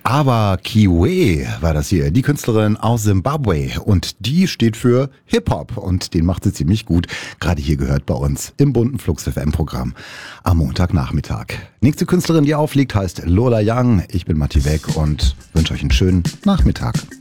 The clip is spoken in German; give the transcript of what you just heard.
Aber Kiwe war das hier, die Künstlerin aus Zimbabwe und die steht für Hip-Hop und den macht sie ziemlich gut. Gerade hier gehört bei uns im bunten Flux FM Programm am Montagnachmittag. Nächste Künstlerin, die aufliegt, heißt Lola Young. Ich bin Matti Beck und wünsche euch einen schönen Nachmittag.